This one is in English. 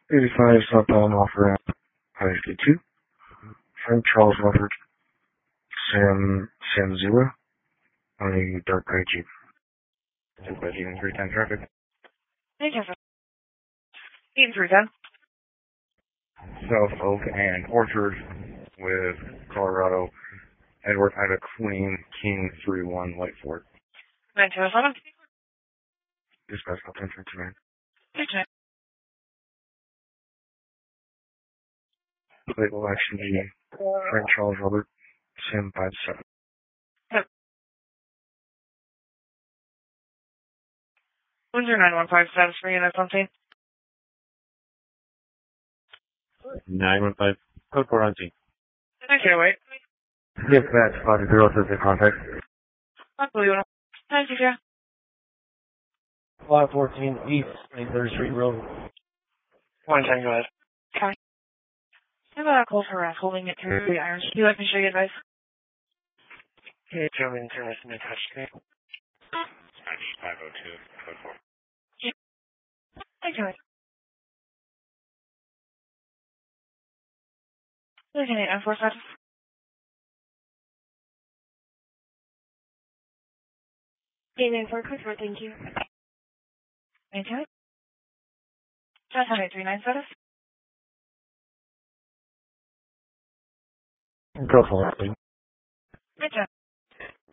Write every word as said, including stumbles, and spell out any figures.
eighty-five southbound off ramp, I C two. Frank Charles Robert, Sam, Sam Zero, on a dark gray Jeep. two by Jeep and three ten traffic. Thank you for eight three ten. South Oak and Orchard with Colorado, Edward Ida Queen, King three one, Light Ford. nine two seven. Dispatch attention to me. Okay. Label action G, Frank Charles Robert, Sam five seven. Yep. Windsor nine one five status for unit something. nine one five, code four on scene. Okay, wait. Yes, that's five zero says the contact. Unbelievable. Thank you, sir. five fourteen East twenty-third Street Road. One time, go ahead. Okay. I got a call for uh, holding it through the irons. Do you like me to show you advice? Okay, German service in touch today. five oh two, code four. Yeah. Thank you. Okay, I'm four status. eight nine four, code four, thank you. Thank you. Just have eight three nine status. Go for it, please. Thank you.